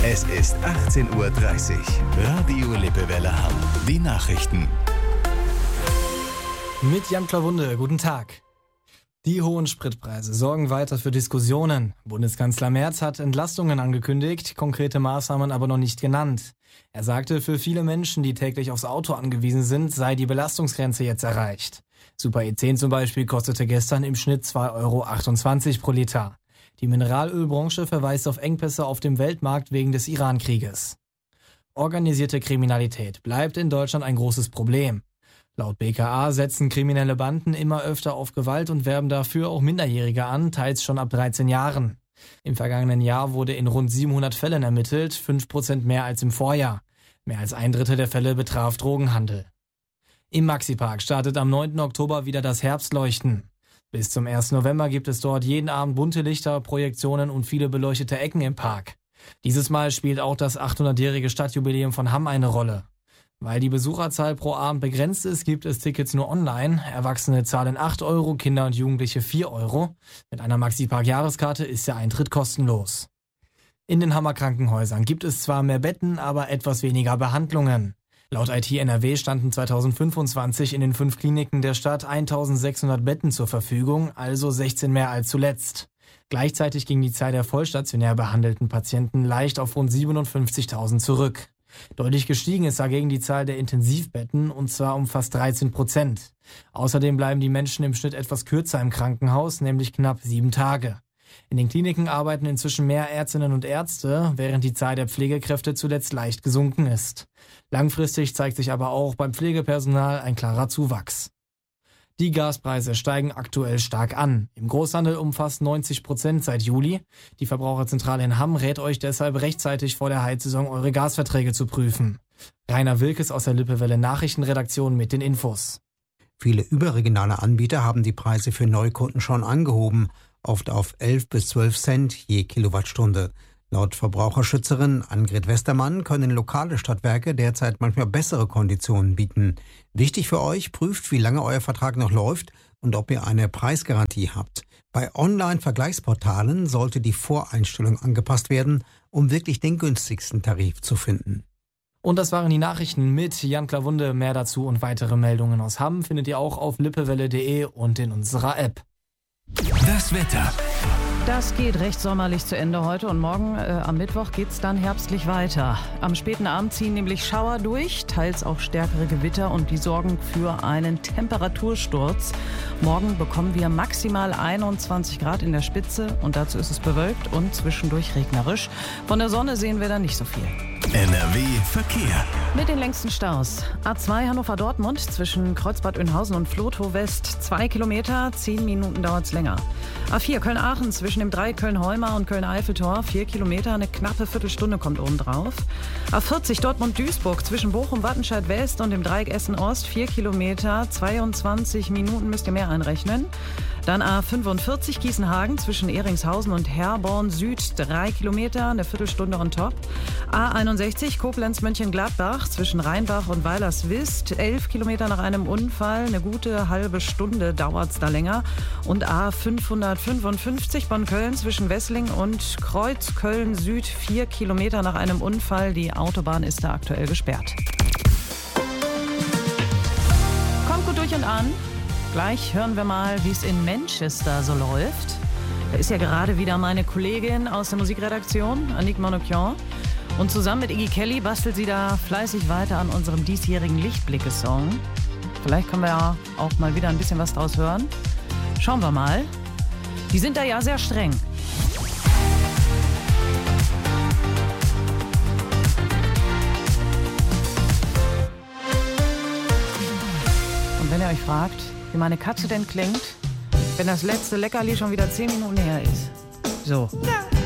Es ist 18:30 Uhr. Radio Lippewelle Hamm. Die Nachrichten. Mit Jan Klawunde, guten Tag. Die hohen Spritpreise sorgen weiter für Diskussionen. Bundeskanzler Merz hat Entlastungen angekündigt, konkrete Maßnahmen aber noch nicht genannt. Er sagte, für viele Menschen, die täglich aufs Auto angewiesen sind, sei die Belastungsgrenze jetzt erreicht. Super E10 zum Beispiel kostete gestern im Schnitt 2,28 € pro Liter. Die Mineralölbranche verweist auf Engpässe auf dem Weltmarkt wegen des Iran-Krieges. Organisierte Kriminalität bleibt in Deutschland ein großes Problem. Laut BKA setzen kriminelle Banden immer öfter auf Gewalt und werben dafür auch Minderjährige an, teils schon ab 13 Jahren. Im vergangenen Jahr wurde in rund 700 Fällen ermittelt, 5% mehr als im Vorjahr. Mehr als 1/3 der Fälle betraf Drogenhandel. Im Maxipark startet am 9. Oktober wieder das Herbstleuchten. Bis zum 1. November gibt es dort jeden Abend bunte Lichter, Projektionen und viele beleuchtete Ecken im Park. Dieses Mal spielt auch das 800-jährige Stadtjubiläum von Hamm eine Rolle. Weil die Besucherzahl pro Abend begrenzt ist, gibt es Tickets nur online. Erwachsene zahlen 8 €, Kinder und Jugendliche 4 €. Mit einer Maxipark-Jahreskarte ist der Eintritt kostenlos. In den Hammer Krankenhäusern gibt es zwar mehr Betten, aber etwas weniger Behandlungen. Laut IT NRW standen 2025 in den 5 Kliniken der Stadt 1600 Betten zur Verfügung, also 16 mehr als zuletzt. Gleichzeitig ging die Zahl der vollstationär behandelten Patienten leicht auf rund 57.000 zurück. Deutlich gestiegen ist dagegen die Zahl der Intensivbetten, und zwar um fast 13%. Außerdem bleiben die Menschen im Schnitt etwas kürzer im Krankenhaus, nämlich knapp 7 Tage. In den Kliniken arbeiten inzwischen mehr Ärztinnen und Ärzte, während die Zahl der Pflegekräfte zuletzt leicht gesunken ist. Langfristig zeigt sich aber auch beim Pflegepersonal ein klarer Zuwachs. Die Gaspreise steigen aktuell stark an. Im Großhandel um fast 90% seit Juli. Die Verbraucherzentrale in Hamm rät euch deshalb rechtzeitig vor der Heizsaison eure Gasverträge zu prüfen. Rainer Wilkes aus der Lippewelle Nachrichtenredaktion mit den Infos. Viele überregionale Anbieter haben die Preise für Neukunden schon angehoben, oft auf 11 bis 12 Cent je Kilowattstunde. Laut Verbraucherschützerin Annegret Westermann können lokale Stadtwerke derzeit manchmal bessere Konditionen bieten. Wichtig für euch, prüft, wie lange euer Vertrag noch läuft und ob ihr eine Preisgarantie habt. Bei Online-Vergleichsportalen sollte die Voreinstellung angepasst werden, um wirklich den günstigsten Tarif zu finden. Und das waren die Nachrichten mit Jan Klawunde. Mehr dazu und weitere Meldungen aus Hamm findet ihr auch auf lippewelle.de und in unserer App. Das Wetter. Das geht recht sommerlich zu Ende heute und morgen am Mittwoch geht's dann herbstlich weiter. Am späten Abend ziehen nämlich Schauer durch, teils auch stärkere Gewitter und die sorgen für einen Temperatursturz. Morgen bekommen wir maximal 21 Grad in der Spitze und dazu ist es bewölkt und zwischendurch regnerisch. Von der Sonne sehen wir dann nicht so viel. NRW Verkehr. Mit den längsten Staus. A2 Hannover-Dortmund zwischen Kreuzbad Oeynhausen und Vlotho West 2 Kilometer, 10 Minuten dauert's länger. A4 Köln-Aachen zwischen dem Dreieck Köln-Heumar und Köln-Eiffeltor 4 Kilometer, eine knappe Viertelstunde kommt obendrauf. A40 Dortmund-Duisburg zwischen Bochum-Wattenscheid West und dem Dreieck Essen-Ost 4 Kilometer, 22 Minuten müsst ihr mehr einrechnen. Dann A45 Gießenhagen zwischen Ehringshausen und Herborn Süd 3 Kilometer, eine Viertelstunde on top. A61 Koblenz-Mönchengladbach zwischen Rheinbach und Weilerswist 11 Kilometer nach einem Unfall, eine gute halbe Stunde dauert's da länger. Und A555 Bonn-Köln zwischen Wessling und Kreuz-Köln Süd 4 Kilometer nach einem Unfall. Die Autobahn ist da aktuell gesperrt. Kommt gut durch und an. Gleich hören wir mal, wie es in Manchester so läuft. Da ist ja gerade wieder meine Kollegin aus der Musikredaktion, Annick Monocchian. Und zusammen mit Iggy Kelly bastelt sie da fleißig weiter an unserem diesjährigen Lichtblicke-Song. Vielleicht können wir ja auch mal wieder ein bisschen was draus hören. Schauen wir mal. Die sind da ja sehr streng. Und wenn ihr euch fragt, wie meine Katze denn klingt, wenn das letzte Leckerli schon wieder 10 Minuten her ist. So. Ja.